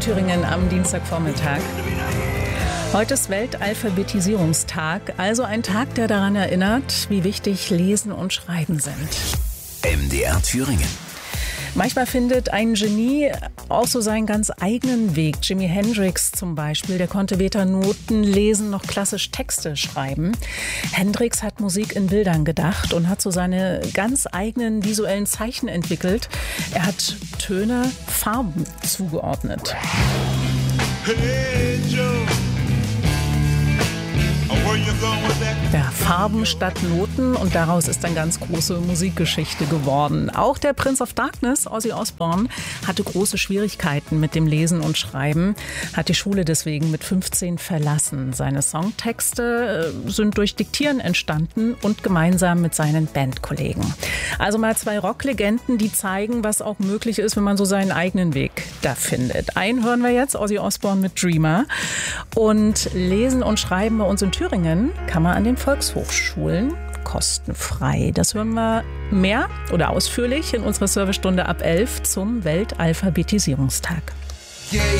Thüringen am Dienstagvormittag. Heute ist Weltalphabetisierungstag, also ein Tag, der daran erinnert, wie wichtig Lesen und Schreiben sind. MDR Thüringen. Manchmal findet ein Genie auch so seinen ganz eigenen Weg. Jimi Hendrix zum Beispiel, der konnte weder Noten lesen noch klassisch Texte schreiben. Hendrix hat Musik in Bildern gedacht und hat so seine ganz eigenen visuellen Zeichen entwickelt. Er hat Töne Farben zugeordnet. Hey Joe, where you going with that? Ja, Farben statt Noten, und daraus ist eine ganz große Musikgeschichte geworden. Auch der Prince of Darkness, Ozzy Osbourne, hatte große Schwierigkeiten mit dem Lesen und Schreiben, hat die Schule deswegen mit 15 verlassen. Seine Songtexte sind durch Diktieren entstanden und gemeinsam mit seinen Bandkollegen. Also mal zwei Rocklegenden, die zeigen, was auch möglich ist, wenn man so seinen eigenen Weg da findet. Einen hören wir jetzt, Ozzy Osbourne mit Dreamer. Und Lesen und Schreiben bei uns in Thüringen kann man an den Volkshochschulen kostenfrei. Das hören wir mehr oder ausführlich in unserer Servicestunde ab 11 zum Weltalphabetisierungstag. Yeah,